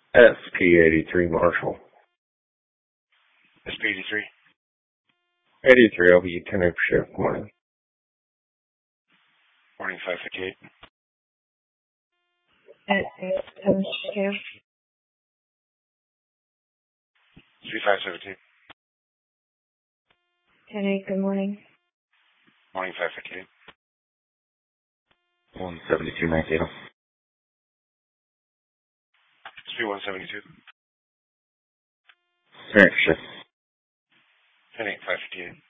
SP83 Marshall. SP83? 83, I'll be 10 shift morning. Morning 558. At 762. 3572. 10-8, good morning. Morning 558. 17290. SP172. 10 shift. 10-8 558.